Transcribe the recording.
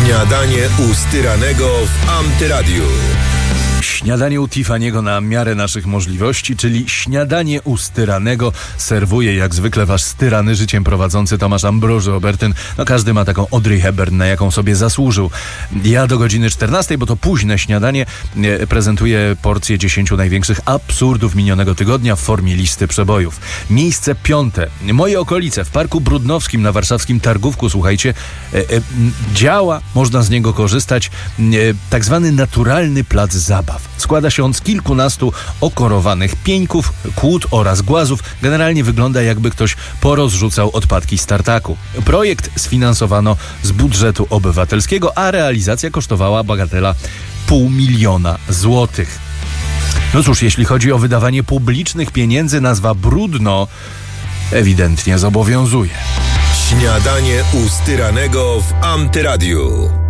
Śniadanie u Styranego w Antyradiu. Śniadanie u Tiffany'ego na miarę naszych możliwości, czyli śniadanie u Styranego serwuje jak zwykle wasz styrany życiem prowadzący Tomasz Ambroży Obertyn. No każdy ma taką Audrey Hepburn, na jaką sobie zasłużył. Ja do godziny 14, bo to późne śniadanie, prezentuję porcję 10 największych absurdów minionego tygodnia w formie listy przebojów. Miejsce 5. Moje okolice w Parku Brudnowskim na warszawskim Targówku, słuchajcie, działa, można z niego korzystać, tak zwany naturalny plac zabaw. Składa się on z kilkunastu okorowanych pieńków, kłód oraz głazów. Generalnie wygląda, jakby ktoś porozrzucał odpadki z tartaku. Projekt sfinansowano z budżetu obywatelskiego, a realizacja kosztowała bagatela 500 000 złotych. No cóż, jeśli chodzi o wydawanie publicznych pieniędzy, nazwa brudno ewidentnie zobowiązuje. Śniadanie u Styranego w Antyradiu.